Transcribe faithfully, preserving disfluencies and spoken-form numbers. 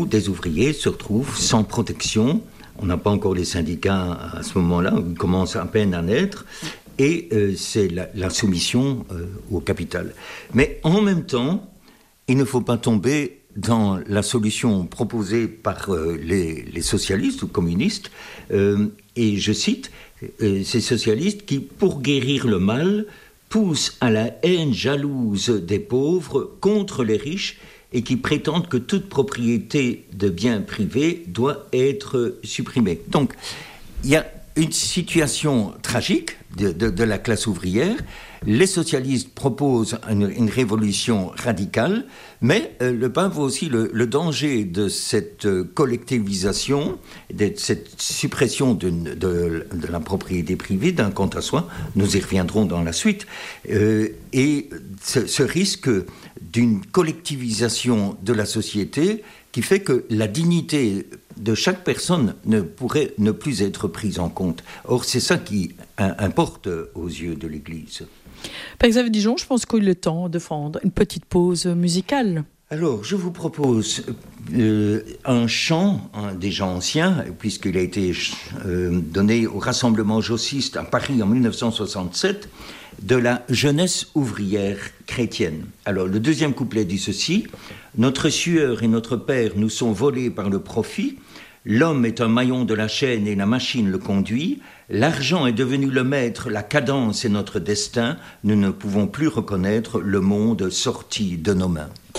des ouvriers se retrouvent sans protection. On n'a pas encore les syndicats à ce moment-là, ils commencent à peine à naître, et euh, c'est la, la soumission euh, au capital. Mais en même temps, il ne faut pas tomber dans la solution proposée par euh, les, les socialistes ou communistes, euh, et je cite, euh, ces socialistes qui, pour guérir le mal, poussent à la haine jalouse des pauvres contre les riches et qui prétendent que toute propriété de biens privés doit être supprimée. Donc, il y a une situation tragique de, de, de la classe ouvrière. Les socialistes proposent une, une révolution radicale, mais euh, le pain voit aussi le, le danger de cette euh, collectivisation, de cette suppression de, de, de la propriété privée d'un compte à soi. Nous y reviendrons dans la suite. Euh, et ce, ce risque d'une collectivisation de la société qui fait que la dignité de chaque personne ne pourrait ne plus être prise en compte. Or, c'est ça qui importe aux yeux de l'Église. Père Xavier Dijon, je pense qu'il est temps de prendre une petite pause musicale. Alors, je vous propose euh, un chant hein, déjà ancien, puisqu'il a été euh, donné au Rassemblement Jossiste à Paris en dix-neuf cent soixante-sept, de la jeunesse ouvrière chrétienne. Alors, le deuxième couplet dit ceci: « Notre sueur et notre père nous sont volés par le profit. L'homme est un maillon de la chaîne et la machine le conduit. L'argent est devenu le maître, la cadence est notre destin. Nous ne pouvons plus reconnaître le monde sorti de nos mains. »